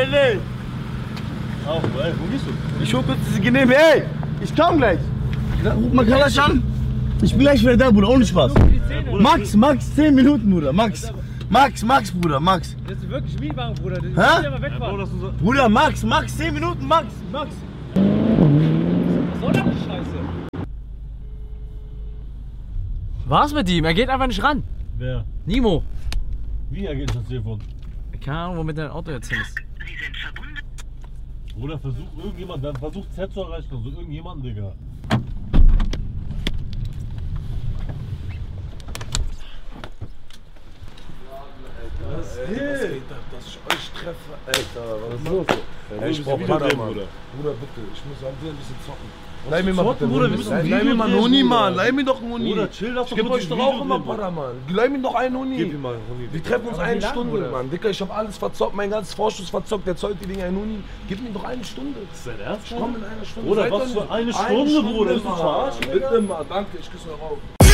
nee. Ach, ey, wo gehst du? Ich hol kurz diese Genehme, ey! Ich komm gleich! Ruf mal Kalasch an! Ich bin gleich wieder da, Bruder, ohne Spaß! Max, 10 Minuten, Bruder, Max! Max, Bruder, Max! Das ist wirklich Mietwagen, Bruder. Das Hä? ja mal wegfahren. Bruder, Max, 10 Minuten, Max! Was soll das die Scheiße? Was mit ihm? Er geht einfach nicht ran. Wer? Nimo. Wie geht das Telefon? Keine Ahnung, womit dein Auto jetzt hin ist. Oder versucht Z zu erreichen, also irgendjemanden, Digga. Was geht ab, dass ich euch treffe? Alter, was ist los? Ey, Ich brauch Bruder, bitte, ich muss ein bisschen zocken. Leih mir mal bitte Bruder, leih mir mal einen Huni, Mann. Leih mir doch einen Huni. Bruder, chill, lass ich geb euch doch auch immer Bruder, Mann. Leih mir doch einen Huni. Gib ihm mal einen Huni. Wir treffen uns eine Stunde, Mann. Dicker, ich hab alles verzockt, mein ganzes Vorschuss verzockt. Der zollt die Dinger einen Huni. Gib mir doch eine Stunde. Ist dein Ernst? Ich komm in einer Stunde. Bruder, was für eine Stunde, Bruder? Bist du Mann. verarschen? Bitte mal, danke, ich küsse euch auf.